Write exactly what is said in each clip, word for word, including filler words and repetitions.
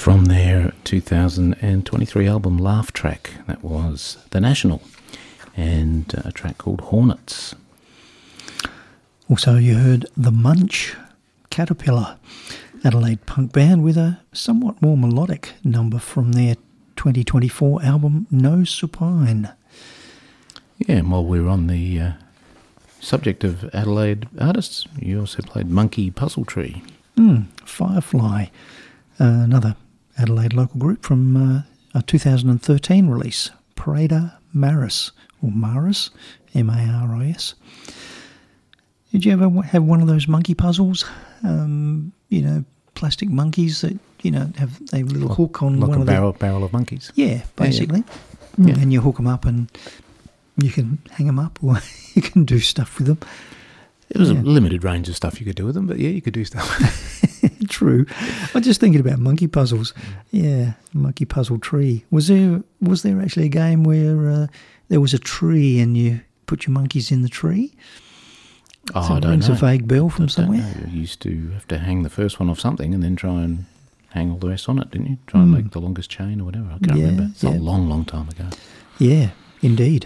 From their two thousand twenty-three album Laugh Track, that was The National, and a track called Hornets. Also you heard The Munch, Caterpillar, Adelaide punk band with a somewhat more melodic number from their twenty twenty-four album No Supine. Yeah, and while we're on the uh, subject of Adelaide artists, you also played Monkey Puzzle Tree. Mm, Firefly, uh, another Adelaide local group from uh, a two thousand thirteen release, Prada Maris, or Maris, M A R I S. Did you ever have one of those monkey puzzles? Um, you know, plastic monkeys that, you know, have they have a little like, hook on like one a of barrel, the... barrel of monkeys. Yeah, basically. Yeah, yeah. And you hook them up and you can hang them up or you can do stuff with them. It was yeah. a limited range of stuff you could do with them, but yeah, you could do stuff. True. I'm just thinking about monkey puzzles. Yeah, monkey puzzle tree. Was there was there actually a game where uh, there was a tree and you put your monkeys in the tree? Oh, so I it don't rings know. a vague bell from I somewhere. know. You used to have to hang the first one off something and then try and hang all the rest on it, didn't you? Try and Mm. make the longest chain or whatever. I can't Yeah, remember. It's yeah. a long, long time ago. Yeah, indeed.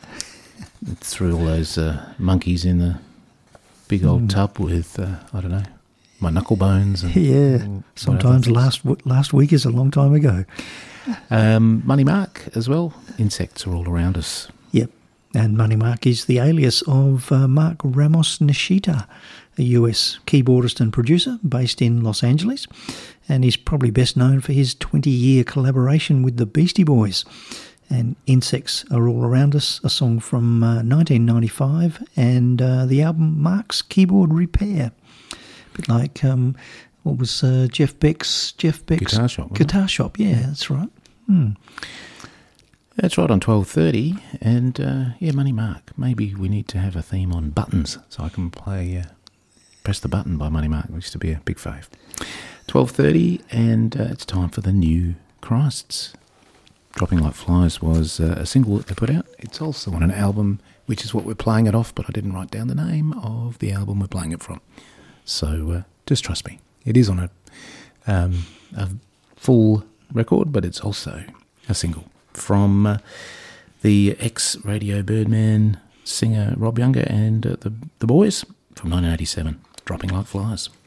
Threw all those uh, monkeys in the big old Mm. tub with, uh, I don't know, my knuckle bones. And Yeah, whatever sometimes things. last w- last week is a long time ago. Um, Money Mark as well. Insects are all around us. Yep, and Money Mark is the alias of uh, Mark Ramos Nishita, a U S keyboardist and producer based in Los Angeles, and he's probably best known for his twenty-year collaboration with the Beastie Boys. And Insects Are All Around Us, a song from uh, nineteen ninety-five, and uh, the album Mark's Keyboard Repair. A bit like, um, what was uh, Jeff Beck's... Jeff Beck's Guitar Shop. wasn't it? Guitar Shop, yeah, that's right. Hmm. That's right, on twelve thirty. And, uh, yeah, Money Mark. Maybe we need to have a theme on buttons so I can play uh, Press the Button by Money Mark. It used to be a big fave. twelve thirty, and uh, it's time for the new Christs. Dropping Like Flies was uh, a single that they put out. It's also on an album, which is what we're playing it off, but I didn't write down the name of the album we're playing it from. So uh, just trust me. It is on a, um, a full record, but it's also a single from uh, the ex-Radio Birdman singer Rob Younger and uh, the, the Boys from nineteen eighty-seven, Dropping Like Flies.